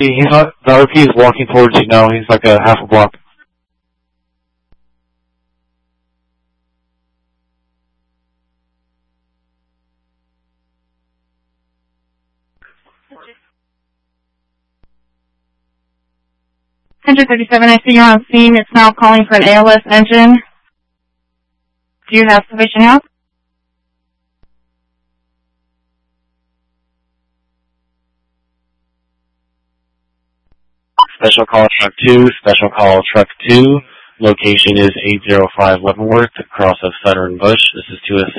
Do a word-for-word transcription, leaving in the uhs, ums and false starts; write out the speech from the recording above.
He's not, the R P is walking towards you now. He's like a half a block. one thirty-seven, I see you're on scene. It's now calling for an A L S engine. Do you have sufficient help? Special call truck two, special call truck two. Location is eight oh five Leavenworth, across of Sutter and Bush. This is two oh six.